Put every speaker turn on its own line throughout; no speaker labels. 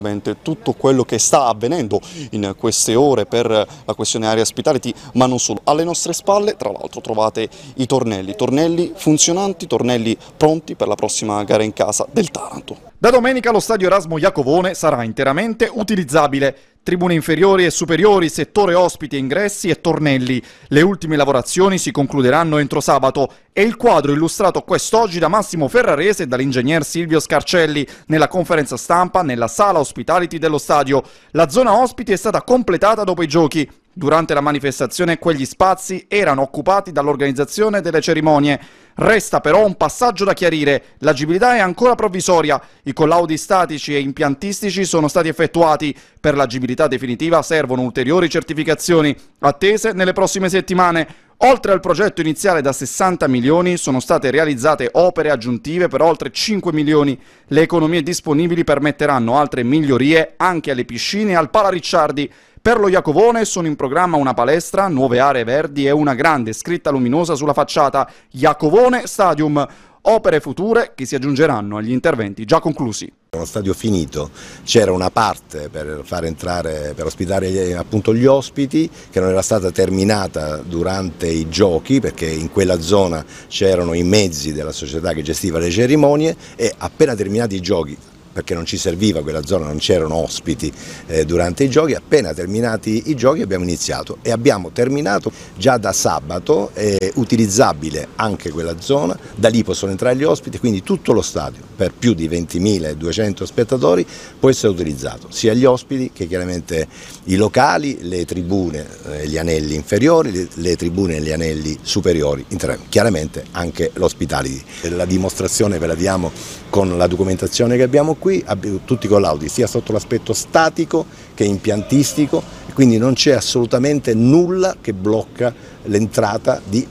Tutto quello che sta avvenendo in queste ore per la questione Area Hospitality, ma non solo. Alle nostre spalle, tra l'altro, trovate i tornelli funzionanti, tornelli pronti per la prossima gara in casa del Taranto.
Da domenica lo stadio Erasmo Iacovone sarà interamente utilizzabile. Tribune inferiori e superiori, settore ospiti e ingressi e tornelli. Le ultime lavorazioni si concluderanno entro sabato. È il quadro illustrato quest'oggi da Massimo Ferrarese e dall'ingegner Silvio Scarcelli nella conferenza stampa nella sala Hospitality dello stadio. La zona ospiti è stata completata dopo i giochi. Durante la manifestazione quegli spazi erano occupati dall'organizzazione delle cerimonie. Resta però un passaggio da chiarire: l'agibilità è ancora provvisoria, i collaudi statici e impiantistici sono stati effettuati, per l'agibilità definitiva servono ulteriori certificazioni, attese nelle prossime settimane. Oltre al progetto iniziale da 60 milioni sono state realizzate opere aggiuntive per oltre 5 milioni. Le economie disponibili permetteranno altre migliorie anche alle piscine e al Pala Ricciardi. Per lo Iacovone sono in programma una palestra, nuove aree verdi e una grande scritta luminosa sulla facciata Iacovone Stadium. Opere future che si aggiungeranno agli interventi già conclusi.
Uno stadio finito, c'era una parte per far entrare, per ospitare appunto gli ospiti, che non era stata terminata durante i giochi, perché in quella zona c'erano i mezzi della società che gestiva le cerimonie, e appena terminati i giochi, perché non ci serviva quella zona, non c'erano ospiti durante i giochi, appena terminati i giochi abbiamo iniziato e abbiamo terminato già da sabato, utilizzabile anche quella zona, da lì possono entrare gli ospiti, quindi tutto lo stadio per più di 20.200 spettatori può essere utilizzato, sia gli ospiti che chiaramente i locali, le tribune e gli anelli inferiori, le tribune e gli anelli superiori, chiaramente anche l'Hospitality. La dimostrazione ve la diamo con la documentazione che abbiamo qui, tutti con l'audi, sia sotto l'aspetto statico che impiantistico, e quindi non c'è assolutamente nulla che blocca l'entrata di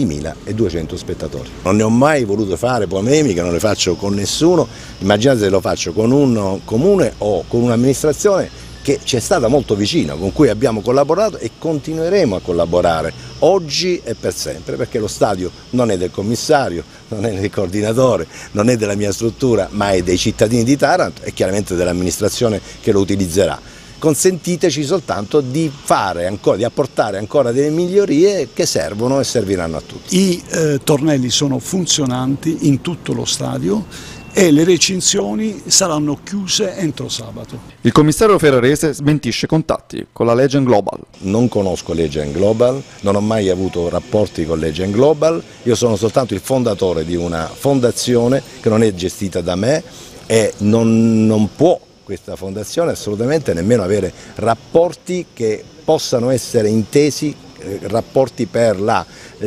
20.200 spettatori. Non ne ho mai voluto fare polemiche, non le faccio con nessuno, immaginate se lo faccio con un comune o con un'amministrazione che ci è stata molto vicina, con cui abbiamo collaborato e continueremo a collaborare oggi e per sempre, perché lo stadio non è del commissario, non è del coordinatore, non è della mia struttura, ma è dei cittadini di Taranto e chiaramente dell'amministrazione che lo utilizzerà. Consentiteci soltanto di apportare ancora delle migliorie che servono e serviranno a tutti.
I tornelli sono funzionanti in tutto lo stadio e le recinzioni saranno chiuse entro sabato.
Il commissario Ferrarese smentisce contatti con la Legend Global.
Non conosco Legend Global, non ho mai avuto rapporti con Legend Global, io sono soltanto il fondatore di una fondazione che non è gestita da me e non può questa fondazione assolutamente nemmeno avere rapporti che possano essere intesi rapporti per la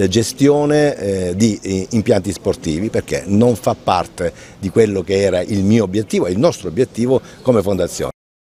gestione di impianti sportivi, perché non fa parte di quello che era il mio obiettivo e il nostro obiettivo come fondazione.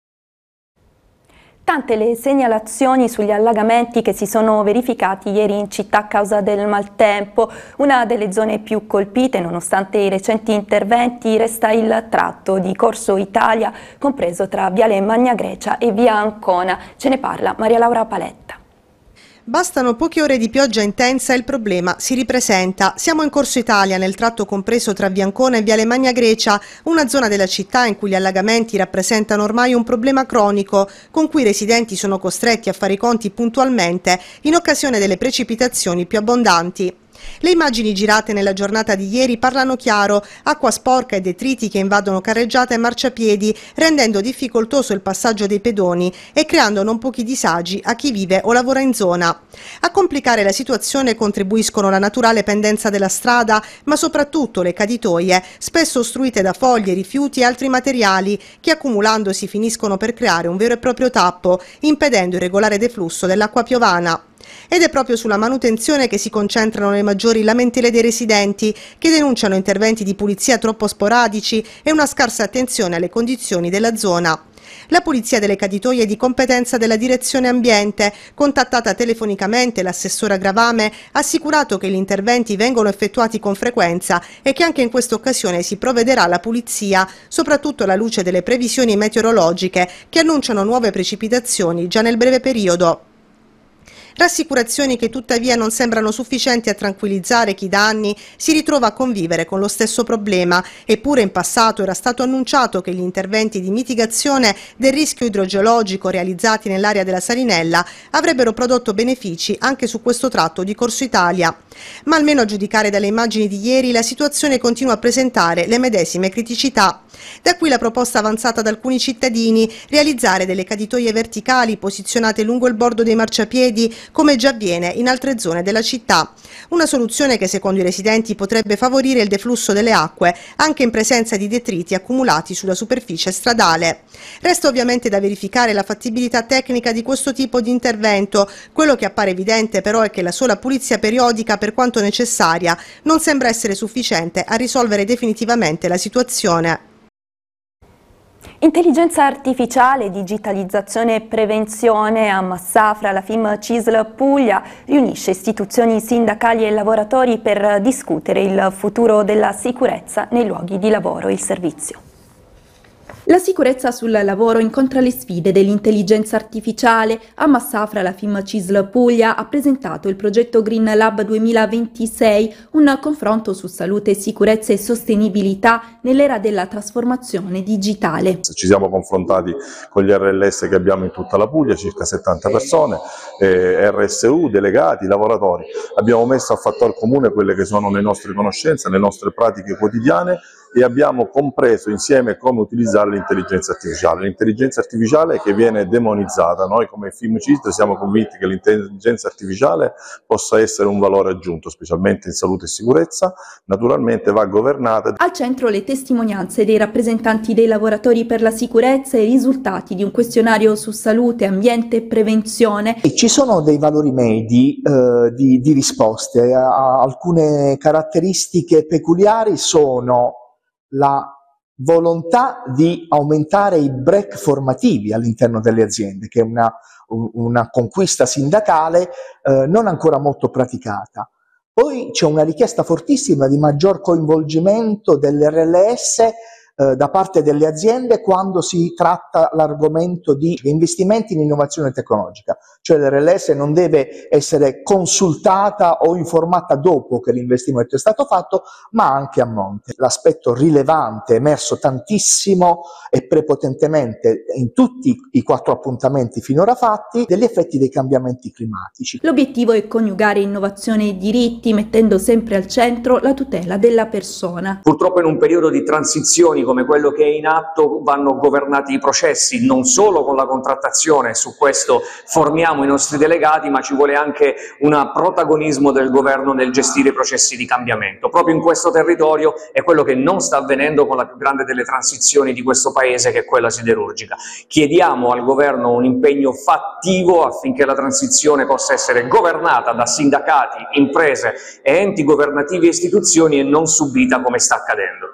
Tante le segnalazioni sugli allagamenti che si sono verificati ieri in città a causa del maltempo. Una delle zone più colpite, nonostante i recenti interventi, resta il tratto di Corso Italia, compreso tra Viale Magna Grecia e Via Ancona. Ce ne parla Maria Laura Paletta.
Bastano poche ore di pioggia intensa e il problema si ripresenta. Siamo in Corso Italia, nel tratto compreso tra Via Ancona e Viale Magna Grecia, una zona della città in cui gli allagamenti rappresentano ormai un problema cronico, con cui i residenti sono costretti a fare i conti puntualmente in occasione delle precipitazioni più abbondanti. Le immagini girate nella giornata di ieri parlano chiaro: acqua sporca e detriti che invadono carreggiata e marciapiedi, rendendo difficoltoso il passaggio dei pedoni e creando non pochi disagi a chi vive o lavora in zona. A complicare la situazione contribuiscono la naturale pendenza della strada, ma soprattutto le caditoie, spesso ostruite da foglie, rifiuti e altri materiali, che accumulandosi finiscono per creare un vero e proprio tappo, impedendo il regolare deflusso dell'acqua piovana. Ed è proprio sulla manutenzione che si concentrano le maggiori lamentele dei residenti, che denunciano interventi di pulizia troppo sporadici e una scarsa attenzione alle condizioni della zona. La pulizia delle caditoie è di competenza della Direzione Ambiente. Contattata telefonicamente, l'assessora Gravame ha assicurato che gli interventi vengono effettuati con frequenza e che anche in questa occasione si provvederà alla pulizia, soprattutto alla luce delle previsioni meteorologiche che annunciano nuove precipitazioni già nel breve periodo. Rassicurazioni che tuttavia non sembrano sufficienti a tranquillizzare chi da anni si ritrova a convivere con lo stesso problema, eppure in passato era stato annunciato che gli interventi di mitigazione del rischio idrogeologico realizzati nell'area della Salinella avrebbero prodotto benefici anche su questo tratto di Corso Italia. Ma almeno a giudicare dalle immagini di ieri la situazione continua a presentare le medesime criticità. Da qui la proposta avanzata da alcuni cittadini, realizzare delle caditoie verticali posizionate lungo il bordo dei marciapiedi come già avviene in altre zone della città. Una soluzione che secondo i residenti potrebbe favorire il deflusso delle acque anche in presenza di detriti accumulati sulla superficie stradale. Resta ovviamente da verificare la fattibilità tecnica di questo tipo di intervento. Quello che appare evidente però è che la sola pulizia periodica, per quanto necessaria, non sembra essere sufficiente a risolvere definitivamente la situazione.
Intelligenza artificiale, digitalizzazione e prevenzione. A Massafra la FIM-CISL Puglia riunisce istituzioni sindacali e lavoratori per discutere il futuro della sicurezza nei luoghi di lavoro e il servizio. La sicurezza sul lavoro incontra le sfide dell'intelligenza artificiale. A Massafra la FIM-CISL Puglia ha presentato il progetto Green Lab 2026, un confronto su salute, sicurezza e sostenibilità nell'era della trasformazione digitale.
Ci siamo confrontati con gli RLS che abbiamo in tutta la Puglia, circa 70 persone, RSU, delegati, lavoratori. Abbiamo messo a fattor comune quelle che sono le nostre conoscenze, le nostre pratiche quotidiane e abbiamo compreso insieme come utilizzare l'intelligenza artificiale. L'intelligenza artificiale che viene demonizzata. Noi come FIM-CISL siamo convinti che l'intelligenza artificiale possa essere un valore aggiunto, specialmente in salute e sicurezza. Naturalmente va governata.
Al centro le testimonianze dei rappresentanti dei lavoratori per la sicurezza e i risultati di un questionario su salute, ambiente e prevenzione.
E ci sono dei valori medi di risposte. Alcune caratteristiche peculiari sono la volontà di aumentare i break formativi all'interno delle aziende, che è una conquista sindacale non ancora molto praticata. Poi c'è una richiesta fortissima di maggior coinvolgimento dell'RLS da parte delle aziende quando si tratta l'argomento di investimenti in innovazione tecnologica, cioè l'RLS non deve essere consultata o informata dopo che l'investimento è stato fatto, ma anche a monte. L'aspetto rilevante, emerso tantissimo e prepotentemente in tutti i 4 appuntamenti finora fatti, degli effetti dei cambiamenti climatici.
L'obiettivo è coniugare innovazione e diritti, mettendo sempre al centro la tutela della persona.
Purtroppo in un periodo di transizioni come quello che è in atto vanno governati i processi, non solo con la contrattazione, su questo formiamo i nostri delegati, ma ci vuole anche un protagonismo del governo nel gestire i processi di cambiamento. Proprio in questo territorio è quello che non sta avvenendo con la più grande delle transizioni di questo Paese, che è quella siderurgica. Chiediamo al governo un impegno fattivo affinché la transizione possa essere governata da sindacati, imprese e enti governativi e istituzioni e non subita come sta accadendo.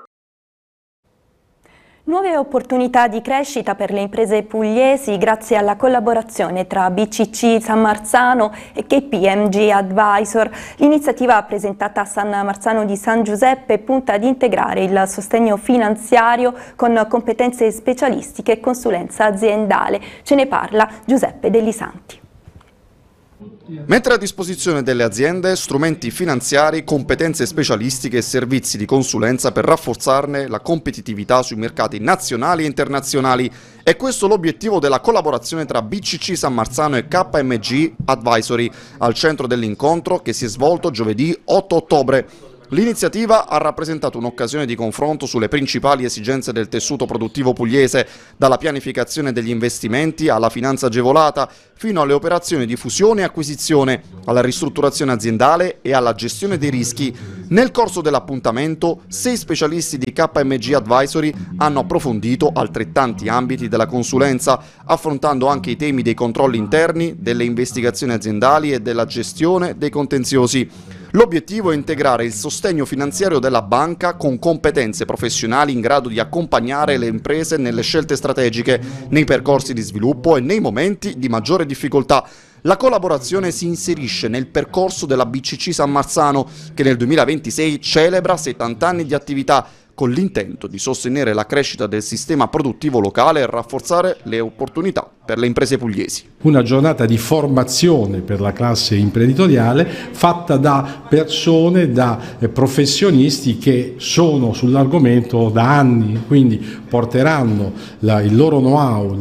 Nuove opportunità di crescita per le imprese pugliesi grazie alla collaborazione tra BCC San Marzano e KPMG Advisor. L'iniziativa presentata a San Marzano di San Giuseppe punta ad integrare il sostegno finanziario con competenze specialistiche e consulenza aziendale. Ce ne parla Giuseppe Dellisanti.
Mettere a disposizione delle aziende strumenti finanziari, competenze specialistiche e servizi di consulenza per rafforzarne la competitività sui mercati nazionali e internazionali. È questo l'obiettivo della collaborazione tra BCC San Marzano e KPMG Advisory, al centro dell'incontro che si è svolto giovedì 8 ottobre. L'iniziativa ha rappresentato un'occasione di confronto sulle principali esigenze del tessuto produttivo pugliese, dalla pianificazione degli investimenti alla finanza agevolata, fino alle operazioni di fusione e acquisizione, alla ristrutturazione aziendale e alla gestione dei rischi. Nel corso dell'appuntamento, 6 specialisti di KPMG Advisory hanno approfondito altrettanti ambiti della consulenza, affrontando anche i temi dei controlli interni, delle investigazioni aziendali e della gestione dei contenziosi. L'obiettivo è integrare il sostegno finanziario della banca con competenze professionali in grado di accompagnare le imprese nelle scelte strategiche, nei percorsi di sviluppo e nei momenti di maggiore difficoltà. La collaborazione si inserisce nel percorso della BCC San Marzano, che nel 2026 celebra 70 anni di attività, con l'intento di sostenere la crescita del sistema produttivo locale e rafforzare le opportunità per le imprese pugliesi.
Una giornata di formazione per la classe imprenditoriale fatta da persone, da professionisti che sono sull'argomento da anni, quindi porteranno il loro know-how,